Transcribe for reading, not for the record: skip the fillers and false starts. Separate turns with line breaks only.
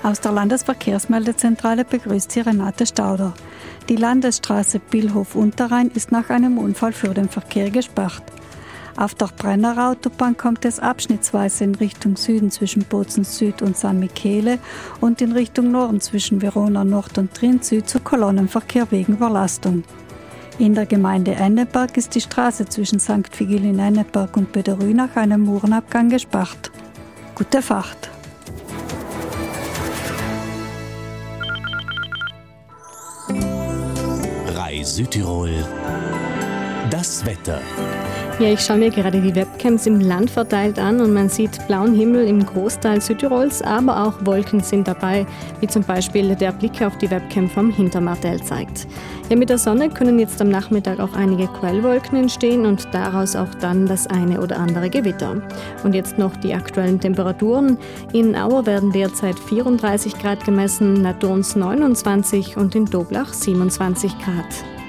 Aus der Landesverkehrsmeldezentrale begrüßt Sie Renate Stauder. Die Landesstraße Billhof-Unterrhein ist nach einem Unfall für den Verkehr gesperrt. Auf der Brenner Autobahn kommt es abschnittsweise in Richtung Süden zwischen Bozen Süd und San Michele und in Richtung Norden zwischen Verona Nord und Trin Süd zu Kolonnenverkehr wegen Überlastung. In der Gemeinde Enneberg ist die Straße zwischen St. Vigil in Enneberg und Böderü nach einem Murenabgang gesperrt. Gute Fahrt!
Südtirol, das Wetter.
Ja, ich schaue mir gerade die Webcams im Land verteilt an und man sieht blauen Himmel im Großteil Südtirols, aber auch Wolken sind dabei, wie zum Beispiel der Blick auf die Webcam vom Hintermartell zeigt. Ja, mit der Sonne können jetzt am Nachmittag auch einige Quellwolken entstehen und daraus auch dann das eine oder andere Gewitter. Und jetzt noch die aktuellen Temperaturen. In Auer werden derzeit 34 Grad gemessen, Naturns 29 und in Doblach 27 Grad.